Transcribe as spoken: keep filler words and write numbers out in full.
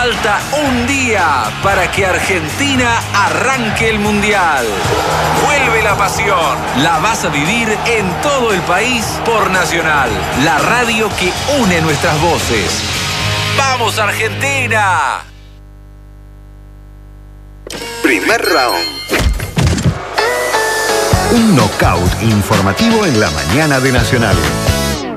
Falta un día para que Argentina arranque el Mundial. Vuelve la pasión. La vas a vivir en todo el país por Nacional, la radio que une nuestras voces. ¡Vamos, Argentina! Primer round. Un knockout informativo en la mañana de Nacional.